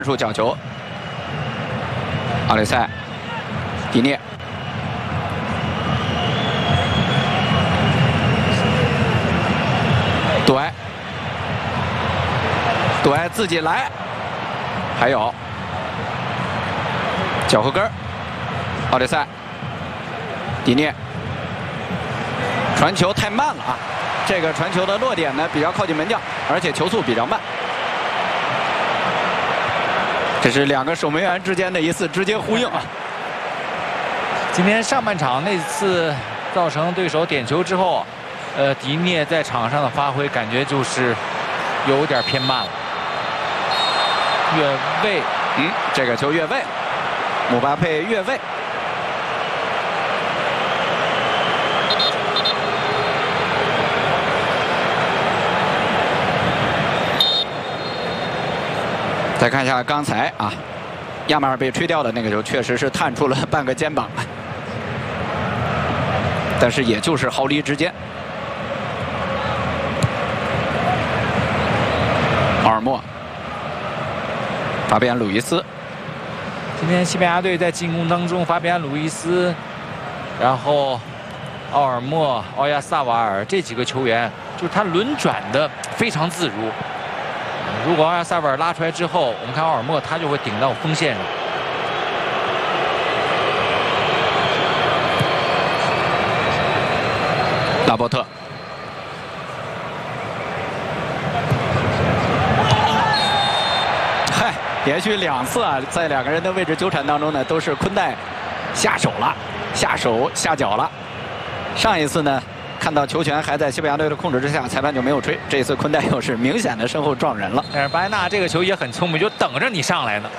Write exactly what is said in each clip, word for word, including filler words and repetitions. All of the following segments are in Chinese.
处角球，奥雷塞、迪涅、杜埃、杜埃自己来，还有脚后跟，奥雷塞、迪涅，传球太慢了啊！这个传球的落点呢比较靠近门将，而且球速比较慢。 这是两个守门员之间的一次直接呼应啊！ 今天上半场那次造成对手点球之后，呃，迪涅在场上的发挥感觉就是有点偏慢了。越位， 嗯，这个球越位，姆巴佩越位。 再看一下刚才啊，亚马尔被吹掉的那个球，确实是探出了半个肩膀，但是也就是毫厘之间。奥尔默、法比安·鲁伊斯， 今天西班牙队在进攻当中，法比安·鲁伊斯，然后奥尔默、奥亚萨瓦尔这几个球员，就是他轮转的非常自如。 如果奥亚萨瓦尔拉出来之后，我们看奥尔默他就会顶到锋线上。 拉波特，嗨，连续两次啊，在两个人的位置纠缠当中呢，都是昆代下手了，下手下脚了。上一次呢？ 看到球权还在西班牙队的控制之下，裁判就没有吹。这一次昆代又是明显的身后撞人了。 但是巴埃纳这个球也很聪明，就等着你上来呢。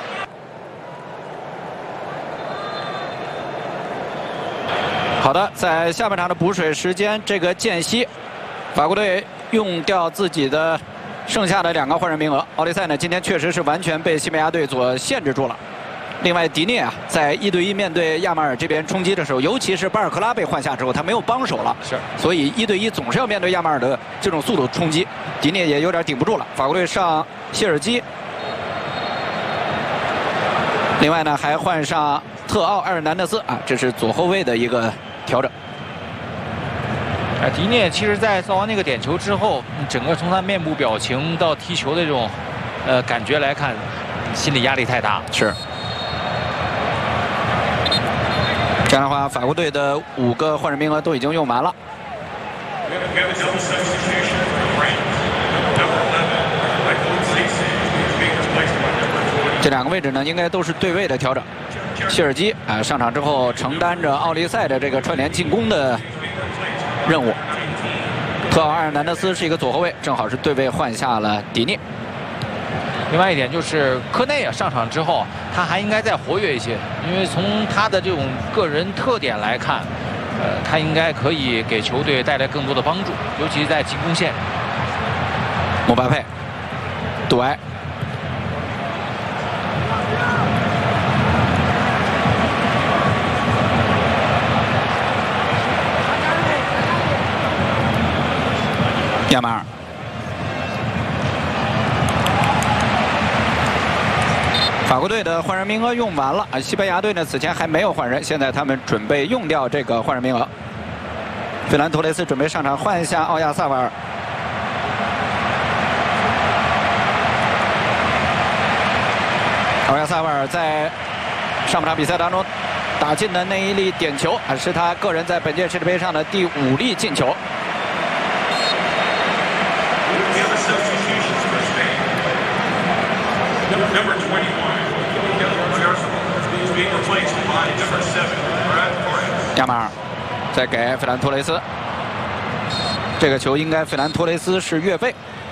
好的，在下半场的补水时间，这个间隙，法国队用掉自己的剩下的两个换人名额。奥利塞呢，今天确实是完全被西班牙队所限制住了。 另外，迪涅啊，在一对一面对亚马尔这边冲击的时候，尤其是巴尔克拉被换下之后，他没有帮手了， 是， 所以一对一总是要面对亚马尔的这种速度冲击，迪涅也有点顶不住了。法国队上谢尔基，另外呢还换上特奥·埃尔南德斯啊，这是左后卫的一个调整。 哎，迪涅其实，在造完那个点球之后，整个从他面部表情到踢球的这种呃感觉来看，心理压力太大。 是。 这样的话，法国队的五个换人名额都已经用完了。这两个位置呢，应该都是对位的调整。谢尔基啊，上场之后承担着奥利塞的这个串联进攻的任务。特奥·埃尔南德斯是一个左后卫，正好是对位换下了迪涅。 另外一点就是科内啊上场之后，他还应该再活跃一些，因为从他的这种个人特点来看，呃，他应该可以给球队带来更多的帮助，尤其在进攻线。 姆巴佩、杜埃、亚马尔。 法国队的换人名额用完了啊，西班牙队呢此前还没有换人，现在他们准备用掉这个换人名额。费兰托雷斯准备上场换一下奥亚萨瓦尔。奥亚萨瓦尔在上半场比赛当中打进的那一粒点球啊，是他个人在本届世界杯上的第五粒进球。 亚马尔再给费兰托雷斯，这个球应该费兰托雷斯是越位。